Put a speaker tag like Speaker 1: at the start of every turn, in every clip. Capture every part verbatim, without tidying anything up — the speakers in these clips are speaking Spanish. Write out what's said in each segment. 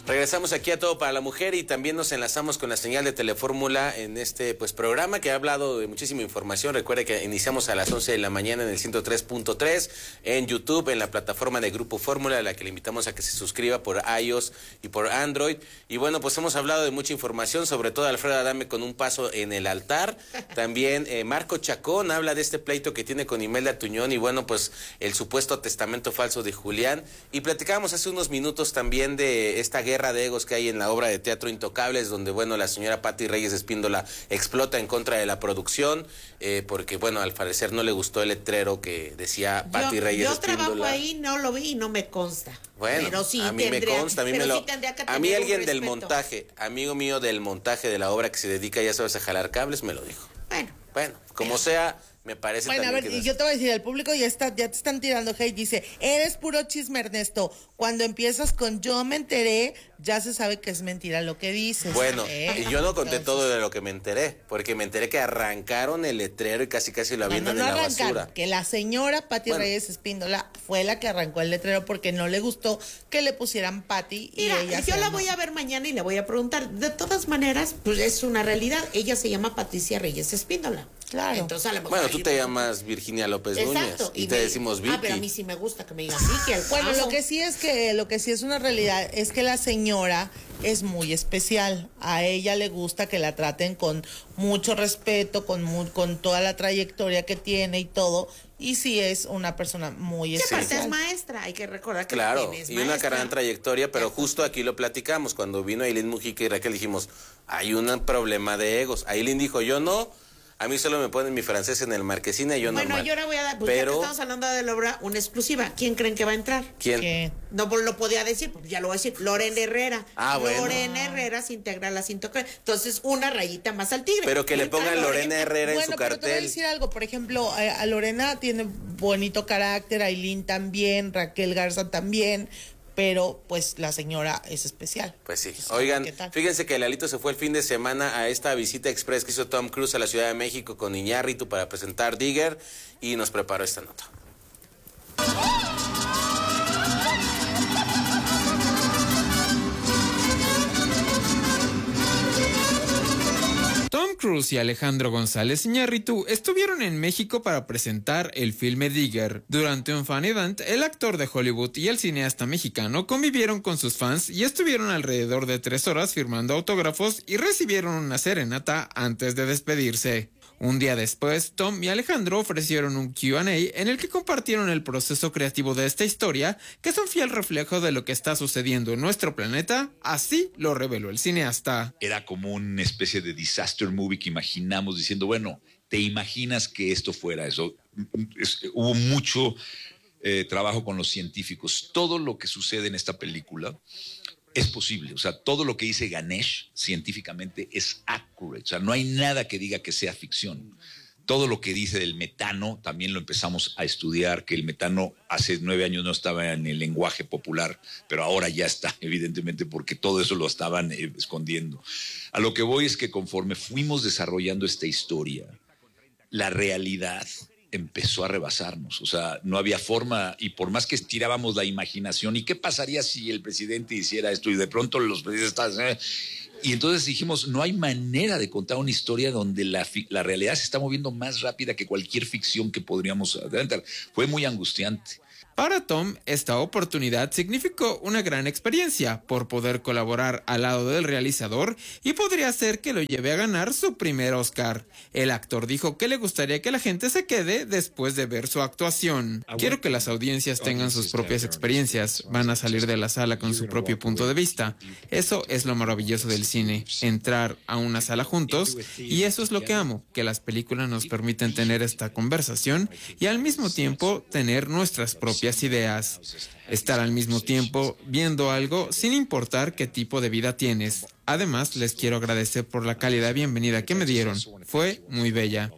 Speaker 1: Regresamos aquí a Todo para la Mujer y también nos enlazamos con la señal de Telefórmula en este pues programa que ha hablado de muchísima información. Recuerde que iniciamos a las once de la mañana en el ciento tres punto tres en YouTube, en la plataforma de Grupo Fórmula, a la que le invitamos a que se suscriba por iOS y por Android. Y bueno, pues hemos hablado de mucha información, sobre todo Alfredo Adame con un paso en el altar. También eh, Marco Chacón habla de este pleito que tiene con Imelda Tuñón y bueno, pues el supuesto testamento falso de Julián. Y platicábamos hace unos minutos también de esta guerra de egos que hay en la obra de teatro Intocables, donde bueno, la señora Pati Reyes Espíndola explota en contra de la producción, eh, porque bueno, al parecer no le gustó el letrero que decía Pati
Speaker 2: yo,
Speaker 1: Reyes
Speaker 2: yo
Speaker 1: Espíndola.
Speaker 2: Yo trabajo ahí, no lo vi y no me consta.
Speaker 1: Bueno,
Speaker 2: pero sí
Speaker 1: a mí
Speaker 2: tendría,
Speaker 1: me consta, a mí me lo...
Speaker 2: Sí
Speaker 1: a mí alguien del montaje, amigo mío del montaje de la obra que se dedica, ya sabes, a jalar cables, me lo dijo.
Speaker 2: Bueno.
Speaker 1: Bueno, como sea... Me parece
Speaker 3: bueno, a ver,
Speaker 1: que
Speaker 3: y yo te voy a decir, el público ya está, ya te están tirando hate, dice, eres puro chisme, Ernesto. Cuando empiezas con yo me enteré, ya se sabe que es mentira lo que dices.
Speaker 1: Bueno,
Speaker 3: ¿eh?
Speaker 1: y yo no conté
Speaker 3: Entonces,
Speaker 1: todo de lo que me enteré, porque me enteré que arrancaron el letrero y casi casi lo avientan
Speaker 3: no, no
Speaker 1: en la
Speaker 3: arrancaron,
Speaker 1: basura.
Speaker 3: Que la señora Pati bueno. Reyes Espíndola fue la que arrancó el letrero porque no le gustó que le pusieran Pati y
Speaker 2: Mira,
Speaker 3: ella
Speaker 2: yo la
Speaker 3: armó.
Speaker 2: voy a ver mañana y le voy a preguntar. De todas maneras, pues es una realidad. Ella se llama Patricia Reyes Espíndola.
Speaker 3: Claro.
Speaker 2: Entonces, a lo mejor
Speaker 1: bueno, tú te llamas Virginia López
Speaker 2: Exacto.
Speaker 1: Núñez y,
Speaker 2: y
Speaker 1: te
Speaker 2: me...
Speaker 1: decimos Vicky.
Speaker 2: Ah, pero a mí sí me gusta que me digan Vicky. Al
Speaker 3: bueno, lo que sí es que lo que sí es una realidad es que la señora es muy especial. A ella le gusta que la traten con mucho respeto, con muy, con toda la trayectoria que tiene y todo. Y sí es una persona muy especial.
Speaker 2: Sí, es maestra, hay que recordar que
Speaker 1: claro,
Speaker 2: es
Speaker 1: y
Speaker 2: maestra.
Speaker 1: una gran trayectoria, pero justo aquí lo platicamos. Cuando vino Ailín Mujica y Raquel dijimos, hay un problema de egos. Ailín dijo, yo no, a mí solo me ponen mi francés en el Marquesina y yo no.
Speaker 2: Bueno,
Speaker 1: normal.
Speaker 2: yo ahora voy a dar, pues
Speaker 1: pero...
Speaker 2: ya que estamos hablando de la obra, una exclusiva. ¿Quién creen que va a entrar?
Speaker 1: ¿Quién?
Speaker 3: ¿Qué?
Speaker 2: No lo podía decir, pues ya lo voy a decir. Lorena Herrera.
Speaker 1: Ah, bueno.
Speaker 2: Lorena Herrera se integra a la Intocables. Entonces, una rayita más al tigre.
Speaker 1: Pero que le pongan Lorena, Lorena Herrera
Speaker 3: bueno,
Speaker 1: en su
Speaker 3: pero
Speaker 1: cartel.
Speaker 3: Te voy a decir algo, por ejemplo, a, a Lorena tiene bonito carácter, Ailín también, Raquel Garza también, pero pues la señora es especial.
Speaker 1: Pues sí. Oigan, fíjense que Lalito se fue el fin de semana a esta visita express que hizo Tom Cruise a la Ciudad de México con Iñárritu para presentar Digger y nos preparó esta nota.
Speaker 4: Tom Cruise y Alejandro González Iñárritu estuvieron en México para presentar el filme Digger. Durante un fan event, el actor de Hollywood y el cineasta mexicano convivieron con sus fans y estuvieron alrededor de tres horas firmando autógrafos y recibieron una serenata antes de despedirse. Un día después, Tom y Alejandro ofrecieron un Q and A en el que compartieron el proceso creativo de esta historia, que es un fiel reflejo de lo que está sucediendo en nuestro planeta, así lo reveló el cineasta.
Speaker 5: Era como una especie de disaster movie que imaginamos diciendo, bueno, ¿te imaginas que esto fuera eso? Es, hubo mucho eh, trabajo con los científicos. Todo lo que sucede en esta película es posible, o sea, todo lo que dice Ganesh científicamente es accurate, o sea, no hay nada que diga que sea ficción. Todo lo que dice del metano también lo empezamos a estudiar, que el metano hace nueve años no estaba en el lenguaje popular, pero ahora ya está, evidentemente, porque todo eso lo estaban eh, escondiendo. A lo que voy es que conforme fuimos desarrollando esta historia, la realidad empezó a rebasarnos, o sea, no había forma, y por más que estirábamos la imaginación, ¿y qué pasaría si el presidente hiciera esto? Y de pronto los presidentes... Eh, y entonces dijimos, no hay manera de contar una historia donde la, la realidad se está moviendo más rápida que cualquier ficción que podríamos adelantar. Fue muy angustiante.
Speaker 4: Para Tom, esta oportunidad significó una gran experiencia por poder colaborar al lado del realizador y podría ser que lo lleve a ganar su primer Oscar. El actor dijo que le gustaría que la gente se quede después de ver su actuación. Quiero que las audiencias tengan sus propias experiencias, van a salir de la sala con su propio punto de vista. Eso es lo maravilloso del cine, entrar a una sala juntos, y eso es lo que amo, que las películas nos permiten tener esta conversación y al mismo tiempo tener nuestras propias ideas, estar al mismo tiempo viendo algo sin importar qué tipo de vida tienes. Además, les quiero agradecer por la cálida bienvenida que me dieron. Fue muy bella.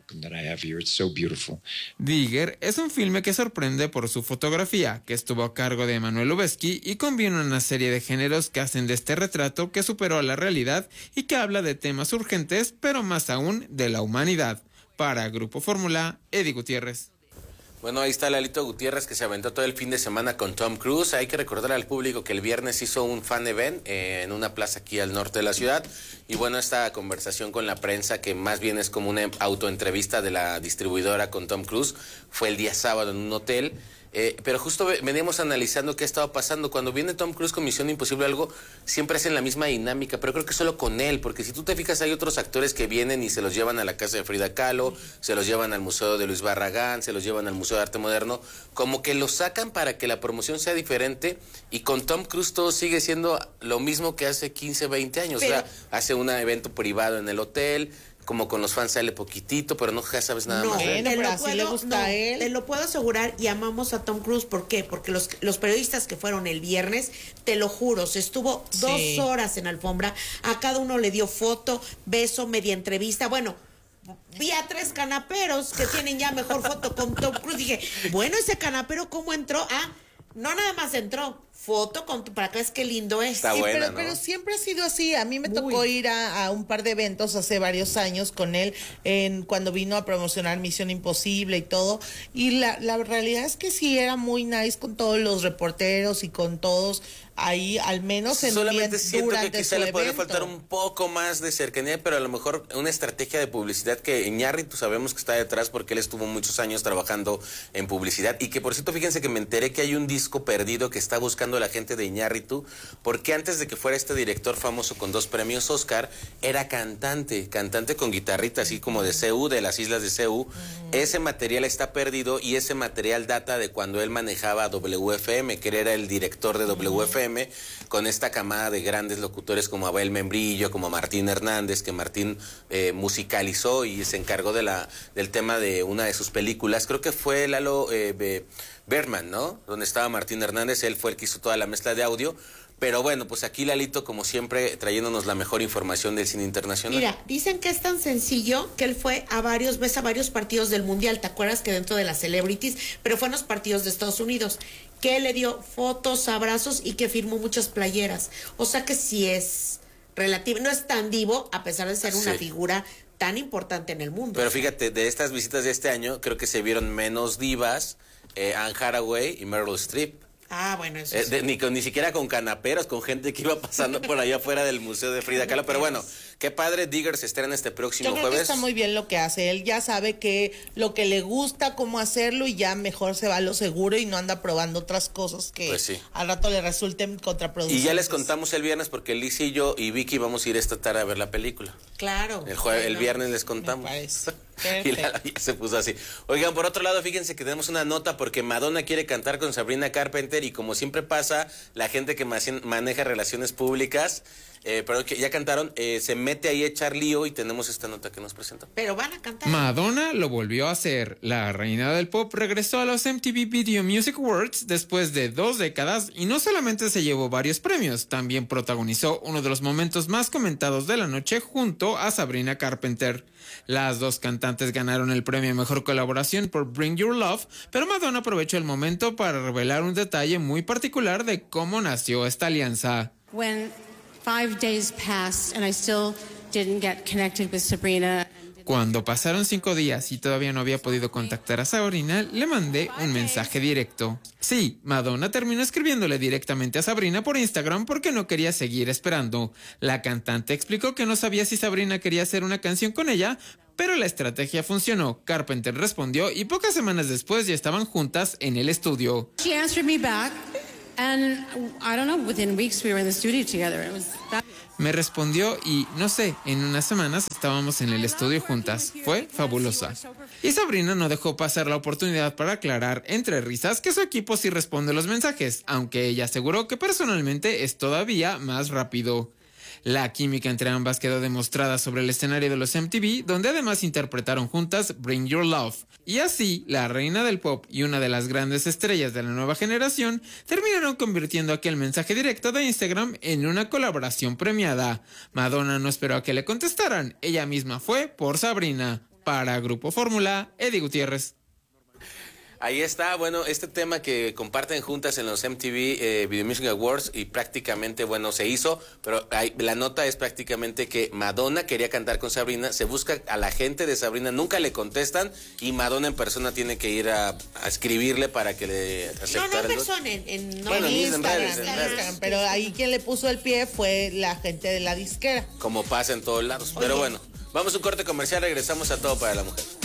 Speaker 4: Digger es un filme que sorprende por su fotografía, que estuvo a cargo de Emanuel Lubezki y combina una serie de géneros que hacen de este retrato que superó a la realidad y que habla de temas urgentes, pero más aún de la humanidad. Para Grupo Fórmula, Eddie Gutiérrez.
Speaker 1: Bueno, ahí está Lalito Gutiérrez, que se aventó todo el fin de semana con Tom Cruise. Hay que recordar al público que el viernes hizo un fan event eh, en una plaza aquí al norte de la ciudad. Y bueno, esta conversación con la prensa, que más bien es como una autoentrevista de la distribuidora con Tom Cruise, fue el día sábado en un hotel. Eh, pero justo veníamos analizando qué estaba pasando. Cuando viene Tom Cruise con Misión Imposible algo, siempre hacen la misma dinámica, pero creo que solo con él, porque si tú te fijas hay otros actores que vienen y se los llevan a la casa de Frida Kahlo, se los llevan al Museo de Luis Barragán, se los llevan al Museo de Arte Moderno, como que los sacan para que la promoción sea diferente, y con Tom Cruise todo sigue siendo lo mismo que hace quince, veinte años. Pero, o sea, hace un evento privado en el hotel, como con los fans sale poquitito, pero no ya sabes nada
Speaker 2: no,
Speaker 1: más.
Speaker 2: Te,
Speaker 3: Bueno,
Speaker 2: lo
Speaker 3: así
Speaker 2: puedo,
Speaker 3: le gusta
Speaker 2: no,
Speaker 3: a él.
Speaker 2: te lo puedo asegurar, y amamos a Tom Cruise. ¿Por qué? Porque los, los periodistas que fueron el viernes, te lo juro, se estuvo
Speaker 3: Sí.
Speaker 2: dos horas en alfombra, a cada uno le dio foto, beso, media entrevista. Bueno, vi a tres canaperos que tienen ya mejor foto con Tom Cruise. Dije, bueno, ese canapero, ¿cómo entró? Ah, no nada más entró, foto con tu, para que veas qué lindo es.
Speaker 1: Está
Speaker 3: Sí,
Speaker 1: buena,
Speaker 3: pero,
Speaker 1: ¿no?
Speaker 3: pero siempre ha sido así. A mí me
Speaker 2: Muy.
Speaker 3: tocó ir a, a un par de eventos hace varios años con él, en cuando vino a promocionar Misión Imposible y todo. Y la, la realidad es que sí era muy nice con todos los reporteros y con todos ahí, al menos en
Speaker 1: Solamente
Speaker 3: día-
Speaker 1: siento que
Speaker 3: durante
Speaker 1: quizá
Speaker 3: su
Speaker 1: le podría
Speaker 3: evento.
Speaker 1: faltar un poco más de cercanía, pero a lo mejor una estrategia de publicidad que Iñárritu sabemos que está detrás, porque él estuvo muchos años trabajando en publicidad. Y que, por cierto, fíjense que me enteré que hay un disco perdido que está buscando la gente de Iñárritu, porque antes de que fuera este director famoso con dos premios Oscar, era cantante, cantante con guitarrita, así como de C U, de las islas de C U. Uh-huh. Ese material está perdido, y ese material data de cuando él manejaba W F M, que era el director de W F M, uh-huh. con esta camada de grandes locutores como Abel Membrillo, como Martín Hernández, que Martín eh, musicalizó y se encargó de la, del tema de una de sus películas. Creo que fue Lalo eh, Berman, ¿no? Donde estaba Martín Hernández, él fue el que hizo toda la mezcla de audio. Pero bueno, pues aquí Lalito, como siempre, trayéndonos la mejor información del cine internacional.
Speaker 2: Mira, dicen que es tan sencillo que él fue a varios, ves a varios partidos del Mundial. ¿Te acuerdas que dentro de las celebrities, pero fue en los partidos de Estados Unidos, que le dio fotos, abrazos y que firmó muchas playeras? O sea que sí es relativo, no es tan divo, a pesar de ser una
Speaker 1: sí.
Speaker 2: figura tan importante en el mundo.
Speaker 1: Pero fíjate, de estas visitas de este año, creo que se vieron menos divas, eh, Anne Hathaway y Meryl Streep.
Speaker 2: Ah, bueno, eso
Speaker 1: Eh,
Speaker 2: sí.
Speaker 1: de, ni, con, ni siquiera con canaperos, con gente que iba pasando por allá afuera del Museo de Frida Kahlo. Pero bueno, qué padre, Digger se estrena este próximo
Speaker 3: Yo creo
Speaker 1: jueves.
Speaker 3: que está muy bien lo que hace. Él ya sabe que lo que le gusta, cómo hacerlo, y ya mejor se va a lo seguro y no anda probando otras cosas que
Speaker 1: Pues sí.
Speaker 3: al rato le resulten contraproducentes.
Speaker 1: Y ya les contamos el viernes, porque Lizy y yo y Vicky vamos a ir esta tarde a ver la película.
Speaker 2: Claro.
Speaker 1: El, jueves, el
Speaker 2: Bueno,
Speaker 1: viernes les contamos.
Speaker 3: Me parece.
Speaker 1: Y la, ya se puso así. Oigan, por otro lado, fíjense que tenemos una nota porque Madonna quiere cantar con Sabrina Carpenter, y como siempre pasa, la gente que maneja relaciones públicas, eh, pero que ya cantaron, eh, se mete ahí a echar lío, y tenemos esta nota que nos presenta.
Speaker 2: Pero van a cantar.
Speaker 4: Madonna lo volvió a hacer. La reina del pop regresó a los M T V Video Music Awards después de dos décadas, y no solamente se llevó varios premios, también protagonizó uno de los momentos más comentados de la noche junto a Sabrina Carpenter. Las dos cantantes ganaron el premio a Mejor Colaboración por Bring Your Love, pero Madonna aprovechó el momento para revelar un detalle muy particular de cómo nació esta alianza.
Speaker 6: When five days passed and I still didn't get connected with Sabrina.
Speaker 4: Cuando pasaron cinco días y todavía no había podido contactar a Sabrina, le mandé un mensaje directo. Sí, Madonna terminó escribiéndole directamente a Sabrina por Instagram porque no quería seguir esperando. La cantante explicó que no sabía si Sabrina quería hacer una canción con ella, pero la estrategia funcionó. Carpenter respondió y pocas semanas después ya estaban juntas en el estudio.
Speaker 6: She answered me back, and I don't know, within weeks we were in the studio together. It was that.
Speaker 4: Me respondió y, no sé, en unas semanas estábamos en el estudio juntas. Fue fabulosa. Y Sabrina no dejó pasar la oportunidad para aclarar entre risas que su equipo sí responde los mensajes, aunque ella aseguró que personalmente es todavía más rápido. La química entre ambas quedó demostrada sobre el escenario de los M T V, donde además interpretaron juntas Bring Your Love. Y así, la reina del pop y una de las grandes estrellas de la nueva generación terminaron convirtiendo aquel mensaje directo de Instagram en una colaboración premiada. Madonna no esperó a que le contestaran, ella misma fue por Sabrina. Para Grupo Fórmula, Eddie Gutiérrez.
Speaker 1: Ahí está, bueno, este tema que comparten juntas en los M T V eh, Video Music Awards y prácticamente, bueno, se hizo, pero hay, la nota es prácticamente que Madonna quería cantar con Sabrina, se busca a la gente de Sabrina, nunca le contestan y Madonna en persona tiene que ir a, a escribirle para que le aceptaran.
Speaker 2: No, no en persona, en, en, no,
Speaker 1: Bueno,
Speaker 3: en
Speaker 1: en
Speaker 3: Instagram,
Speaker 1: redes, en
Speaker 3: en
Speaker 1: redes.
Speaker 3: Instagram, pero ahí quien le puso el pie fue la gente de la disquera.
Speaker 1: Como pasa en todos lados, pero
Speaker 2: Oye.
Speaker 1: bueno, vamos a un corte comercial, regresamos a Todo para la Mujer.